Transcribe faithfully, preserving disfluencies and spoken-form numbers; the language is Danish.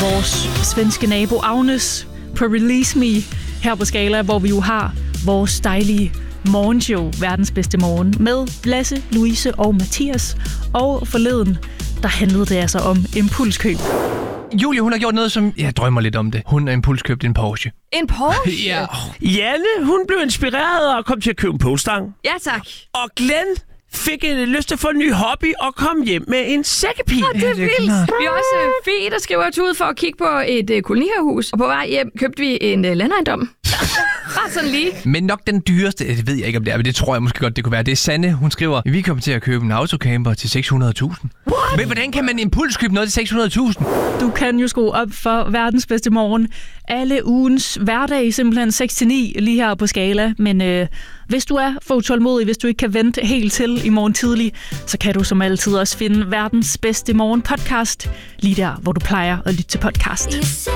vores svenske nabo Agnes på Release Me her på Skala, hvor vi jo har vores dejlige morgenshow, verdens bedste morgen, med Lasse, Louise og Mathias. Og forleden, der handlede det altså om impulskøb. Julie, hun har gjort noget, som jeg drømmer lidt om det. Hun har impulskøbt en Porsche. En Porsche? Ja. Janne, hun blev inspireret og kom til at købe en polestang. Ja, tak. Og Glenn fik en lyst til at få en ny hobby og kom hjem med en sækkepil. Ja, det er vildt. klart. Vi er også øh, Fie, der skriver os ud for at kigge på et øh, kolonihavehus. Og på vej hjem købte vi en øh, landejendom. Bare sådan lige. Men nok den dyreste, det ved jeg ikke om det er, men det tror jeg måske godt, det kunne være. Det er Sanne, hun skriver, vi kommer til at købe en autocamper til seks hundrede tusind. Men hvordan kan man impulskøbe noget til seks hundrede tusind? Du kan jo skrue op for verdens bedste morgen. Alle ugens hverdag, simpelthen seks til ni lige her på Skala. Men øh, hvis du er for utålmodig, hvis du ikke kan vente helt til i morgen tidlig, så kan du som altid også finde verdens bedste morgen podcast lige der, hvor du plejer at lytte til podcast.